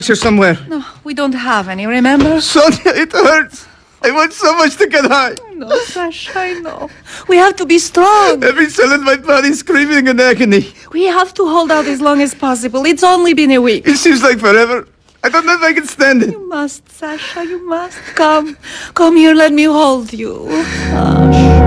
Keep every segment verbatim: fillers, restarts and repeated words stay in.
Here somewhere. No, we don't have any, remember? Sonia, it hurts. I want so much to get high. No, Sasha, I know. We have to be strong. Every cell in my body is screaming in agony. We have to hold out as long as possible. It's only been a week. It seems like forever. I don't know if I can stand it. You must, Sasha, you must. Come. Come here, let me hold you. Ah,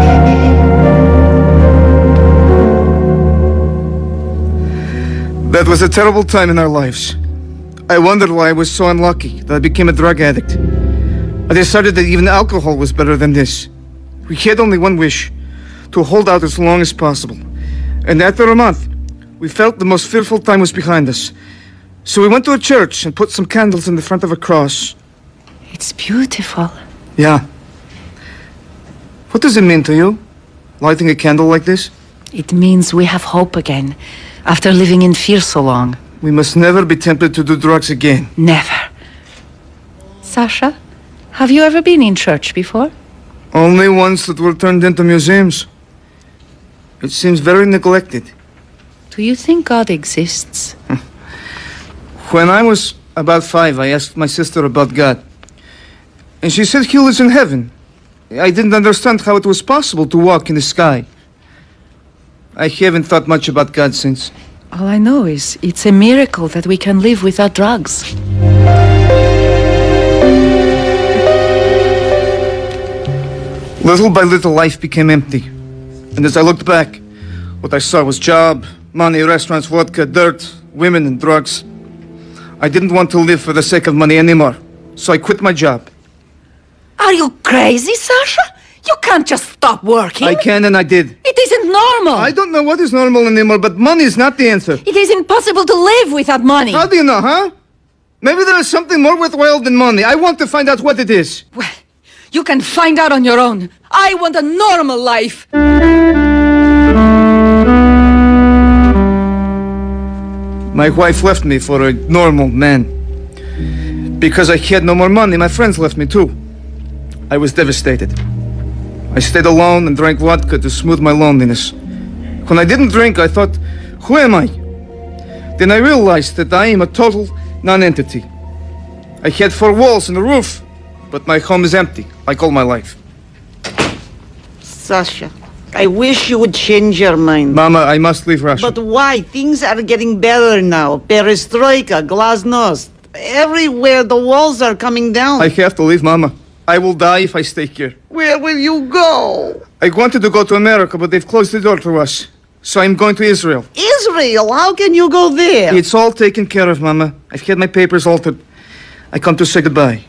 That was a terrible time in our lives. I wondered why I was so unlucky that I became a drug addict. I decided that even alcohol was better than this. We had only one wish, to hold out as long as possible. And after a month, we felt the most fearful time was behind us. So we went to a church and put some candles in the front of a cross. it's beautiful. Yeah. What does it mean to you, lighting a candle like this? It means we have hope again, after living in fear so long. We must never be tempted to do drugs again. Never. Sasha, have you ever been in church before? Only ones that were turned into museums. It seems very neglected. Do you think God exists? When I was about five, I asked my sister about God. And she said he lives in heaven. I didn't understand how it was possible to walk in the sky. I haven't thought much about God since. All I know is it's a miracle that we can live without drugs. Little by little, life became empty. And as I looked back, what I saw was job, money, restaurants, vodka, dirt, women, and drugs. I didn't want to live for the sake of money anymore, so I quit my job. Are you crazy, Sasha? You can't just stop working. I can, and I did. It isn't normal. I don't know what is normal anymore, but money is not the answer. It is impossible to live without money. How do you know, huh? Maybe there is something more worthwhile than money. I want to find out what it is. Well, you can find out on your own. I want a normal life. My wife left me for a normal man. Because I had no more money, my friends left me too. I was devastated. I stayed alone and drank vodka to smooth my loneliness. When I didn't drink, I thought, who am I? Then I realized that I am a total non-entity. I had four walls and a roof, but my home is empty, like all my life. Sasha, I wish you would change your mind. Mama, I must leave Russia. But why? Things are getting better now. Perestroika, glasnost. Everywhere the walls are coming down. I have to leave, Mama. I will die if I stay here. Where will you go? I wanted to go to America, but they've closed the door to us. So I'm going to Israel. Israel? How can you go there? It's all taken care of, Mama. I've had my papers altered. I come to say goodbye.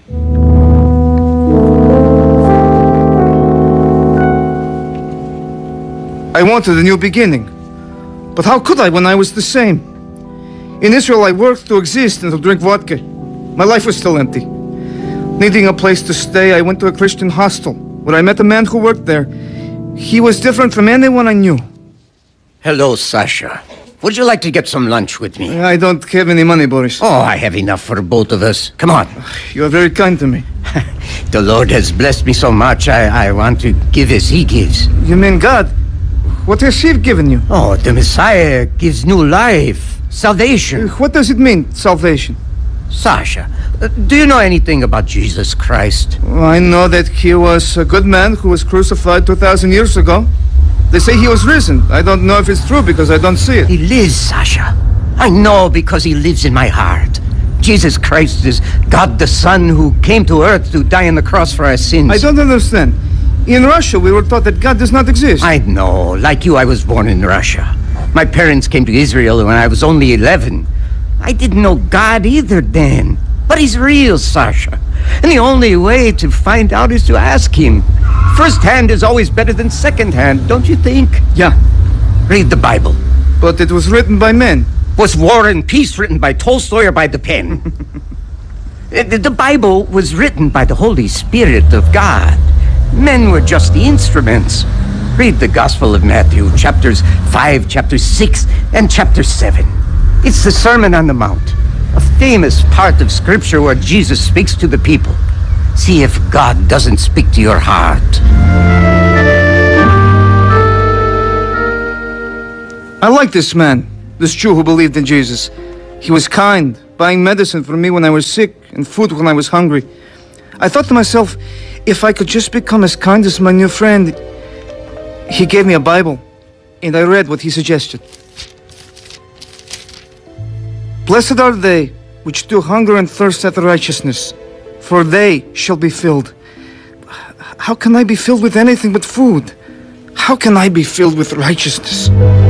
I wanted a new beginning. But how could I when I was the same? In Israel, I worked to exist and to drink vodka. My life was still empty. Needing a place to stay, I went to a Christian hostel, where I met a man who worked there. He was different from anyone I knew. Hello, Sasha. Would you like to get some lunch with me? I don't have any money, Boris. Oh, I have enough for both of us. Come on. You are very kind to me. The Lord has blessed me so much, I, I want to give as He gives. You mean God? What has He given you? Oh, the Messiah gives new life, salvation. What does it mean, salvation? Sasha, uh, do you know anything about Jesus Christ? I know that He was a good man who was crucified two thousand years ago. They say He was risen. I don't know if it's true because I don't see it. He lives, Sasha. I know because He lives in my heart. Jesus Christ is God the Son who came to earth to die on the cross for our sins. I don't understand. In Russia, we were taught that God does not exist. I know. Like you, I was born in Russia. My parents came to Israel when I was only eleven. I didn't know God either then. But He's real, Sasha. And the only way to find out is to ask Him. First hand is always better than second hand, don't you think? Yeah. Read the Bible. But it was written by men. Was War and Peace written by Tolstoy or by the pen? the, the Bible was written by the Holy Spirit of God. Men were just the instruments. Read the Gospel of Matthew, chapters five, chapter six, and chapter seven. It's the Sermon on the Mount, a famous part of Scripture where Jesus speaks to the people. See if God doesn't speak to your heart. I like this man, this Jew who believed in Jesus. He was kind, buying medicine for me when I was sick and food when I was hungry. I thought to myself, if I could just become as kind as my new friend. He gave me a Bible, and I read what he suggested. Blessed are they which do hunger and thirst after righteousness, for they shall be filled. How can I be filled with anything but food? How can I be filled with righteousness?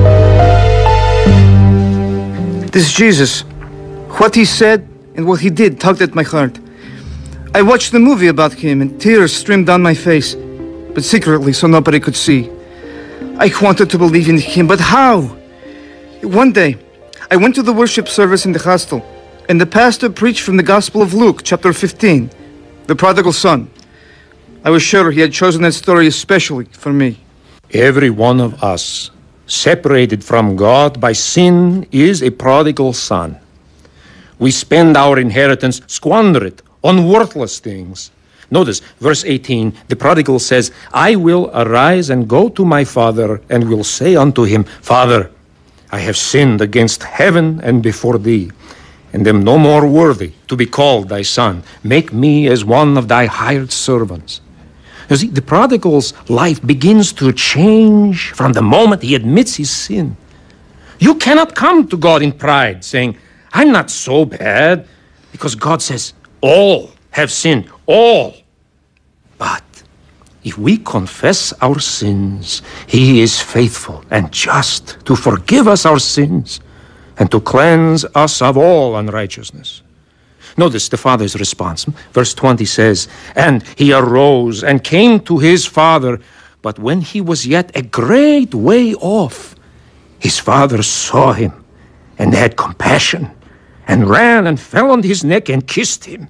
This Jesus, what he said and what he did tugged at my heart. I watched the movie about him and tears streamed down my face, but secretly so nobody could see. I wanted to believe in him, but how? One day, I went to the worship service in the hostel, and the pastor preached from the Gospel of Luke, chapter fifteen, the prodigal son. I was sure he had chosen that story especially for me. Every one of us, separated from God by sin, is a prodigal son. We spend our inheritance, squander it on worthless things. Notice, verse eighteen, the prodigal says, I will arise and go to my father, and will say unto him, Father, I have sinned against heaven and before thee, and am no more worthy to be called thy son. Make me as one of thy hired servants. You see, the prodigal's life begins to change from the moment he admits his sin. You cannot come to God in pride, saying, I'm not so bad, because God says, all have sinned, all. But if we confess our sins, he is faithful and just to forgive us our sins and to cleanse us of all unrighteousness. Notice the father's response. Verse twenty says, And he arose and came to his father, but when he was yet a great way off, his father saw him and had compassion and ran and fell on his neck and kissed him.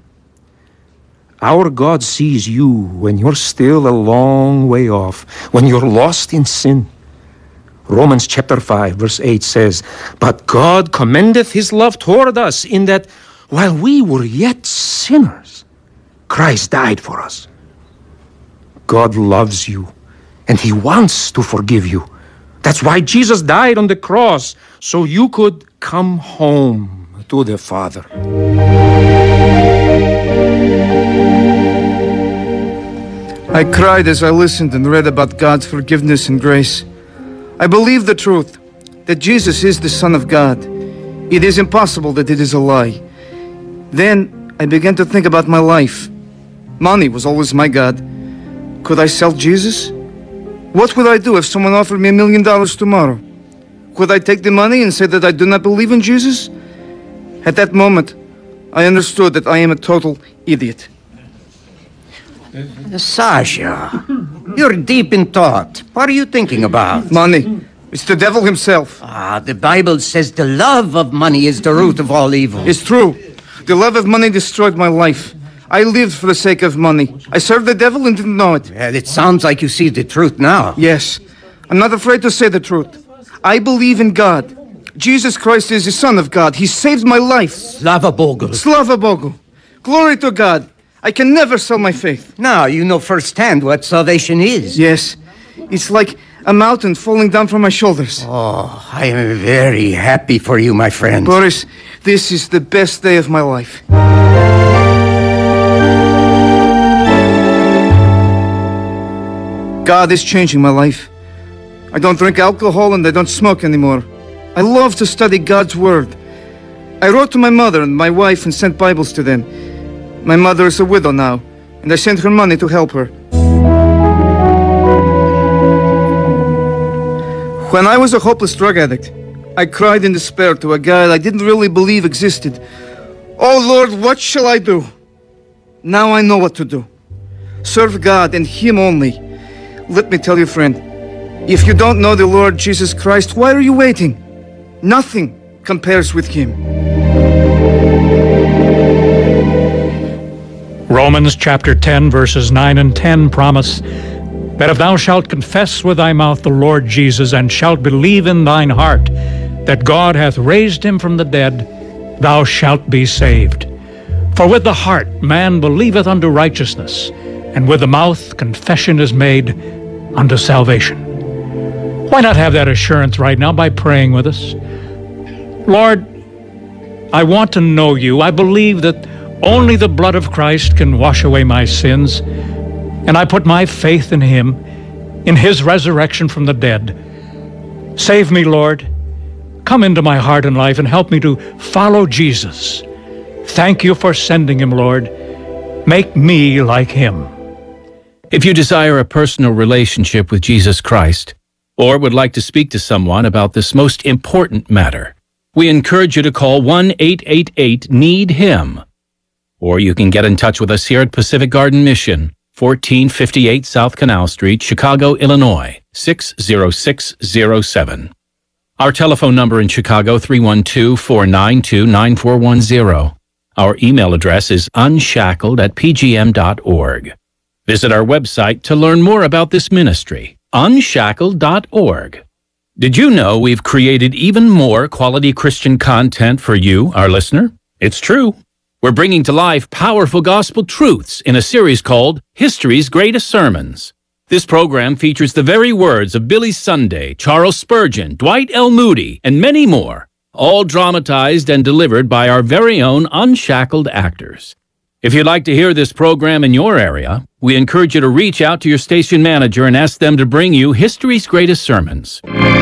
Our God sees you when you're still a long way off, when you're lost in sin. Romans chapter five, verse eight says, But God commendeth his love toward us, in that while we were yet sinners, Christ died for us. God loves you, and he wants to forgive you. That's why Jesus died on the cross, so you could come home to the Father. I cried as I listened and read about God's forgiveness and grace. I believe the truth, that Jesus is the Son of God. It is impossible that it is a lie. Then I began to think about my life. Money was always my God. Could I sell Jesus? What would I do if someone offered me a million dollars tomorrow? Could I take the money and say that I do not believe in Jesus? At that moment, I understood that I am a total idiot. Sasha, you're deep in thought. What are you thinking about? Money. It's the devil himself. Ah, the Bible says the love of money is the root of all evil. It's true. The love of money destroyed my life. I lived for the sake of money. I served the devil and didn't know it. Well, it sounds like you see the truth now. Yes. I'm not afraid to say the truth. I believe in God. Jesus Christ is the Son of God. He saved my life. Slava Bogu. Slava Bogu. Glory to God. I can never sell my faith. Now you know firsthand what salvation is. Yes. It's like a mountain falling down from my shoulders. Oh, I am very happy for you, my friend. Boris, this is the best day of my life. God is changing my life. I don't drink alcohol and I don't smoke anymore. I love to study God's Word. I wrote to my mother and my wife and sent Bibles to them. My mother is a widow now, and I sent her money to help her. When I was a hopeless drug addict, I cried in despair to a God I didn't really believe existed. Oh Lord, what shall I do? Now I know what to do. Serve God and Him only. Let me tell you, friend, if you don't know the Lord Jesus Christ, why are you waiting? Nothing compares with Him. Romans chapter ten, verses nine and ten promise that if thou shalt confess with thy mouth the Lord Jesus, and shalt believe in thine heart that God hath raised him from the dead, thou shalt be saved. For with the heart man believeth unto righteousness, and with the mouth confession is made unto salvation. Why not have that assurance right now by praying with us? Lord, I want to know you. I believe that only the blood of Christ can wash away my sins, and I put my faith in him, in his resurrection from the dead. Save me, Lord. Come into my heart and life and help me to follow Jesus. Thank you for sending him, Lord. Make me like him. If you desire a personal relationship with Jesus Christ, or would like to speak to someone about this most important matter, we encourage you to call one eight eight eight need him. Or you can get in touch with us here at Pacific Garden Mission, fourteen fifty-eight South Canal Street, Chicago, Illinois, six zero six zero seven. Our telephone number in Chicago, three one two, four nine two, nine four one zero. Our email address is unshackled at p g m dot org. Visit our website to learn more about this ministry, unshackled dot org. Did you know we've created even more quality Christian content for you, our listener? It's true. We're bringing to life powerful gospel truths in a series called History's Greatest Sermons. This program features the very words of Billy Sunday, Charles Spurgeon, Dwight L. Moody, and many more, all dramatized and delivered by our very own unshackled actors. If you'd like to hear this program in your area, we encourage you to reach out to your station manager and ask them to bring you History's Greatest Sermons.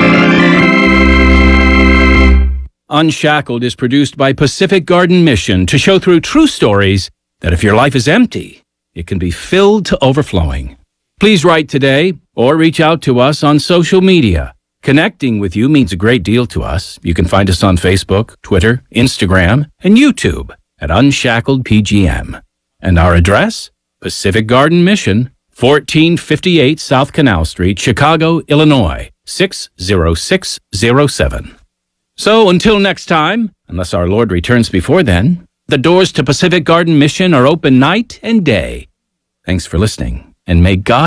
Unshackled is produced by Pacific Garden Mission to show through true stories that if your life is empty, it can be filled to overflowing. Please write today or reach out to us on social media. Connecting with you means a great deal to us. You can find us on Facebook, Twitter, Instagram, and YouTube at Unshackled P G M. And our address? Pacific Garden Mission, fourteen fifty-eight South Canal Street, Chicago, Illinois, six zero six zero seven. So until next time, unless our Lord returns before then, the doors to Pacific Garden Mission are open night and day. Thanks for listening, and may God